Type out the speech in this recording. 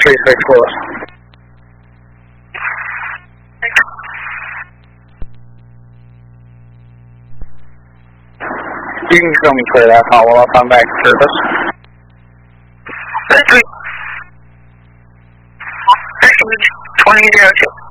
36 Lewis. You can show me clear that follow up. I'm back to surface. 2002.